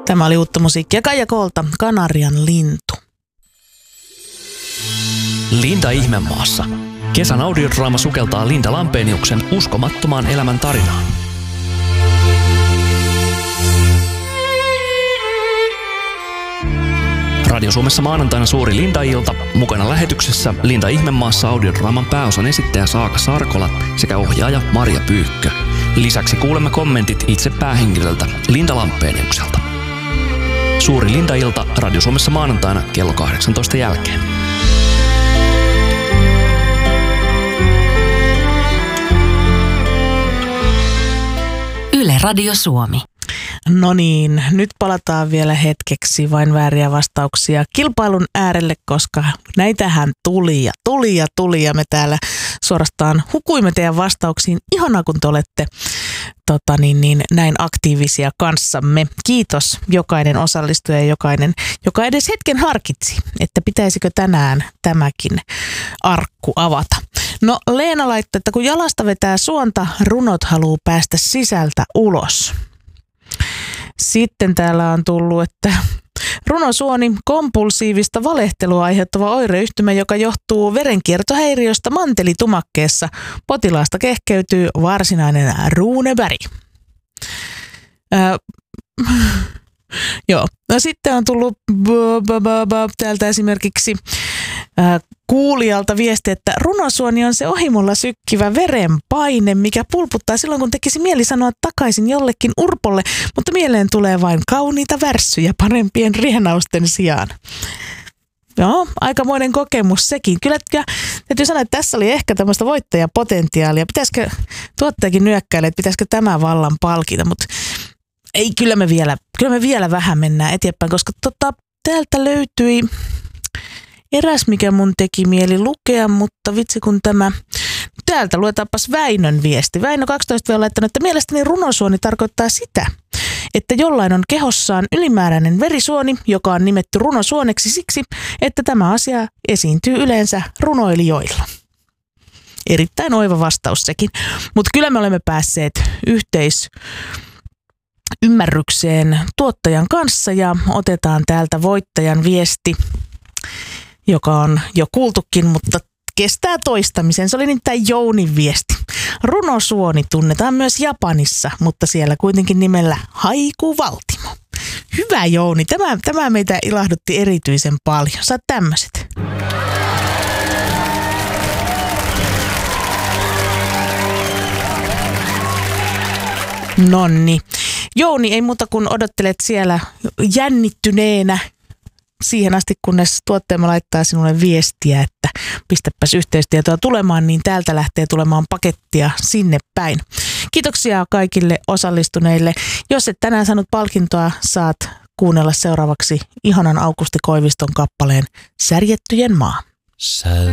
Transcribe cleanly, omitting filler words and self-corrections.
Tämä oli uutta musiikkia Kaija Koolta, Kanarian lintu. Linda ihmemaassa. Kesän audiodraama sukeltaa Linda Lampeniuksen uskomattomaan elämän tarinaan. Radio Suomessa maanantaina suuri Linda-ilta. Mukana lähetyksessä Linda ihmemaassa audiodraaman pääosan esittäjä Saaka Sarkola sekä ohjaaja Marja Pyykkö. Lisäksi kuulemme kommentit itse päähenkilöltä Linda Lampeniukselta. Suuri Linda-ilta Radio Suomessa maanantaina kello 18 jälkeen. Yle Radio Suomi. No niin, nyt palataan vielä hetkeksi vain vääriä vastauksia kilpailun äärelle, koska näitähän tuli ja me täällä suorastaan hukuimme teidän vastauksiin. Ihanaa, kun te olette näin aktiivisia kanssamme. Kiitos jokainen osallistuja ja joka edes hetken harkitsi, että pitäisikö tänään tämäkin arkku avata. No Leena laittoi, että kun jalasta vetää suonta, runot haluaa päästä sisältä ulos. Sitten täällä on tullut, että runosuoni, kompulsiivista valehtelua aiheuttava oireyhtymä, joka johtuu verenkiertohäiriöstä mantelitumakkeessa. Potilaasta kehkeytyy varsinainen ruuneväri. Joo, no sitten on tullut täältä esimerkiksi kuulijalta viesti, että runosuoni on se ohimolla sykkivä verenpaine, mikä pulputtaa silloin, kun tekisi mieli sanoa takaisin jollekin urpolle, mutta mieleen tulee vain kauniita värssyjä parempien rienausten sijaan. Joo, aikamoinen kokemus sekin. Kyllä täytyy sanoa, että tässä oli ehkä tämmöistä voittajapotentiaalia. Pitäisikö tuottajakin nyökkäillä, että pitäisikö tämä vallan palkita, mutta ei, kyllä me vielä vähän mennään eteenpäin, koska täältä löytyi eräs, mikä mun teki mieli lukea, mutta vitsi kun täältä luetaanpas Väinön viesti. Väinö 12 on laittanut, että mielestäni runosuoni tarkoittaa sitä, että jollain on kehossaan ylimääräinen verisuoni, joka on nimetty runosuoneksi siksi, että tämä asia esiintyy yleensä runoilijoilla. Erittäin oiva vastaus sekin, mutta kyllä me olemme päässeet ymmärrykseen tuottajan kanssa ja otetaan täältä voittajan viesti, joka on jo kuultukin, mutta kestää toistamisen. Se oli nimittäin Jounin viesti. Runosuoni tunnetaan myös Japanissa, mutta siellä kuitenkin nimellä haikuvaltimo. Hyvä Jouni, tämä meitä ilahdutti erityisen paljon. Saat tämmöiset. Nonni. Jouni, ei muuta kuin odottelet siellä jännittyneenä siihen asti, kunnes tuotteemme laittaa sinulle viestiä, että pistäpäs yhteystietoa tulemaan, niin täältä lähtee tulemaan pakettia sinne päin. Kiitoksia kaikille osallistuneille. Jos et tänään saanut palkintoa, saat kuunnella seuraavaksi ihanan Aukusti Koiviston kappaleen Särjettyjen maa.